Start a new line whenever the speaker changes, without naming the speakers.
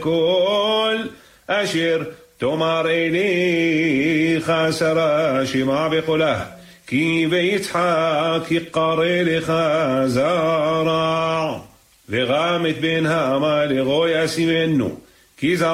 כל אשר תאמר אליך שרה שמע בקולה, כי ביצחק יקרא לך זרע, וגם את בן האמה לגוי אשימנו, כי